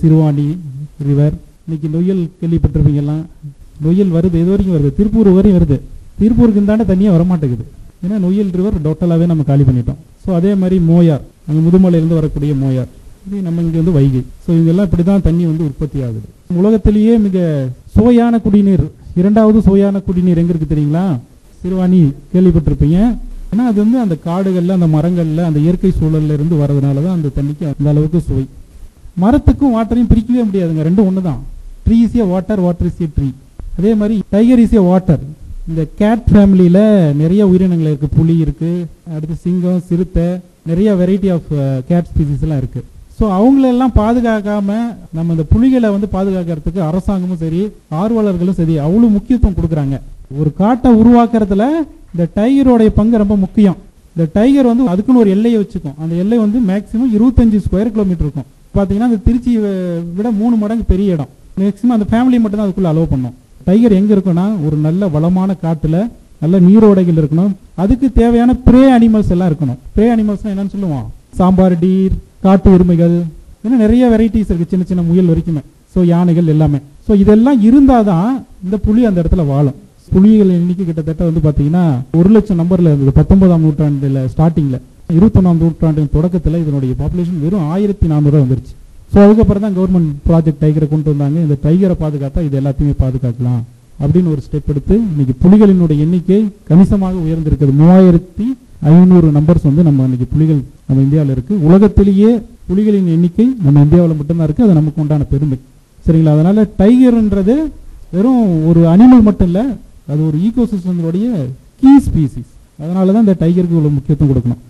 Siruvani river. இன்னைக்கு நொய்யல் கேள்விப்பட்டிருப்பீங்கலாம். நொய்யல் வருது, எது வரைக்கும் வருது, திருப்பூர் வரையும் வருது. திருப்பூருக்கு இந்தாண்ட தண்ணியே வரமாட்டேங்குது. ஏன்னா நொய்யல் ரிவர் டோட்டலாகவே நம்ம காலி பண்ணிட்டோம். ஸோ அதே மாதிரி மோயார், அங்கே முதுமலையிலேருந்து வரக்கூடிய மோயார், இது நம்ம இங்கே வந்து வைகை. ஸோ இதெல்லாம் இப்படி தான் தண்ணி வந்து உற்பத்தி ஆகுது. உலகத்திலேயே மிக சுவையான குடிநீர், இரண்டாவது சுவையான குடிநீர் எங்கே இருக்குது தெரியுங்களா? சிறுவாணி கேள்விப்பட்டிருப்பீங்க. ஏன்னா அது வந்து அந்த காடுகளில், அந்த மரங்களில், அந்த இயற்கை சூழல்ல இருந்து வர்றதுனால தான் அந்த தண்ணிக்கு அந்த அளவுக்கு சுவை. மரத்துக்கும் வாட்டரையும் பிரிக்கவே முடியாதுங்க, ரெண்டும் ஒன்று தான். Tree is a water, water is a tree. அதே மாதிரி டைகர் இஸ் ஏ வாட்டர். இந்த கேட் ஃபேமிலியில் நிறைய உயிரினங்கள் இருக்குது. புலி இருக்குது, அடுத்து சிங்கம், சிறுத்தை, நிறைய வெரைட்டி ஆஃப் கேட் ஸ்பீசிஸ் எல்லாம் இருக்குது. ஸோ அவங்களெல்லாம் பாதுகாக்காம நம்ம இந்த புலிகளை வந்து பாதுகாக்கிறதுக்கு அரசாங்கமும் சரி, ஆர்வலர்களும் சரி அவ்வளோ முக்கியத்துவம் கொடுக்குறாங்க. ஒரு காட்டை உருவாக்குறதுல இந்த டைகரோடைய பங்கு ரொம்ப முக்கியம். இந்த டைகர் வந்து அதுக்குன்னு ஒரு எல்லையை வச்சுக்கும். அந்த எல்லை வந்து மேக்சிமம் 25 ஸ்கொயர் கிலோமீட்டர் இருக்கும். பார்த்தீங்கன்னா அந்த திருச்சி விட 3 மடங்கு பெரிய இடம். மேக்சிமம் அந்த ஃபேமிலி மட்டும் தான் அதுக்குள்ள அலோவ் பண்ணும். டைகர் எங்கே இருக்குன்னா ஒரு நல்ல வளமான காட்டில் நல்ல நீரோடைகள் இருக்கணும். அதுக்கு தேவையான ப்ரே அனிமல்ஸ் எல்லாம் இருக்கணும். ப்ரே அனிமல்ஸ்னால் என்னன்னு சொல்லுவோம்? சாம்பார் டீர், காட்டு எருமைகள், இன்னும் நிறைய வெரைட்டிஸ் இருக்குது, சின்ன சின்ன முயல் வரைக்குமே. ஸோ யானைகள் எல்லாமே. ஸோ இதெல்லாம் இருந்தால் தான் இந்த புலி அந்த இடத்துல வாழும். புலிகள் எண்ணிக்கை கிட்டத்தட்ட வந்து பார்த்தீங்கன்னா 1,00,000 நம்பரில் இருந்தது 19ஆம் நூற்றாண்டில் ஸ்டார்டிங்கில். 21ஆம் நூற்றாண்டின் தொடக்கத்தில் இதனுடைய பாப்புலேஷன் வெறும் 1400 வந்துருச்சு. ஸோ அதுக்கப்புறம் தான் கவர்மெண்ட் ப்ராஜெக்ட் டைகரை கொண்டு வந்தாங்க. இந்த டைகரை பாதுகாத்தா இது எல்லாத்தையுமே பாதுகாக்கலாம் அப்படின்னு ஒரு ஸ்டெப் எடுத்து இன்னைக்கு புலிகளினுடைய எண்ணிக்கை கணிசமாக உயர்ந்திருக்குது. 3500 நம்பர்ஸ் வந்து நம்ம இன்னைக்கு புலிகள் நம்ம இந்தியாவில் இருக்கு. உலகத்திலேயே புலிகளின் எண்ணிக்கை நம்ம இந்தியாவில் மட்டும்தான் இருக்கு. அது நமக்கு உண்டான பெருமை. சரிங்களா? அதனால டைகர்ன்றது வெறும் ஒரு அனிமல் மட்டும் இல்லை, அது ஒரு ஈகோசிஸ்டங்களுடைய கீ ஸ்பீசிஸ். அதனால தான் இந்த டைகருக்கு இவ்வளோ முக்கியத்துவம் கொடுக்கணும்.